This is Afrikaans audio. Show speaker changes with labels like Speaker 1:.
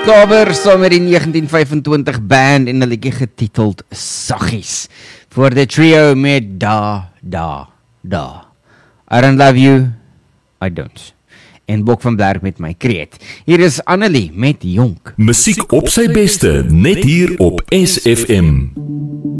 Speaker 1: Kaber saam met die 1925 band en 'n liedjie getiteld Saggies. Voor die trio met Da. I don't love you, I don't. En Bok van Blerk met my kreet. Hier is Annelie met Jonk.
Speaker 2: Musiek op sy beste, net hier op SFM.